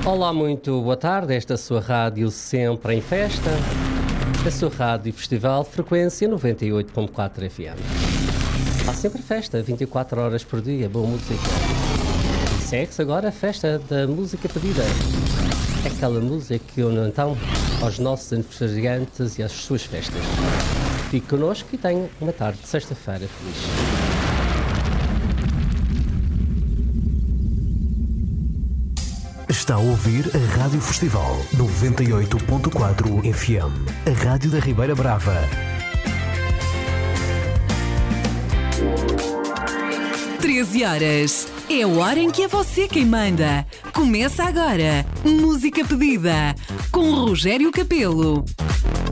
Olá, muito boa tarde. Esta é a sua rádio sempre em festa. A sua rádio festival frequência 98.4 FM. Há sempre festa, 24 horas por dia, boa música. E segue-se agora a festa da música pedida. Aquela música que une então aos nossos aniversariantes e às suas festas. Fique connosco e tenha uma tarde de sexta-feira feliz. Está a ouvir a Rádio Festival 98.4 FM, a Rádio da Ribeira Brava. 13 horas. É a hora em que é você quem manda. Começa agora. Música pedida com Rogério Capelo.